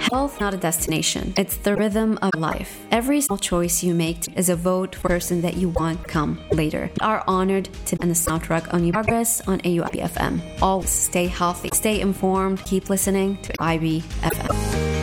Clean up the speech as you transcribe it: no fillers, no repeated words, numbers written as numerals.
Health not a destination. It's the rhythm of life. Every small choice you make is a vote for the person that you want come later. We are honored to end the soundtrack on your progress on AUIB FM. Always stay healthy, stay informed, keep listening to IB FM.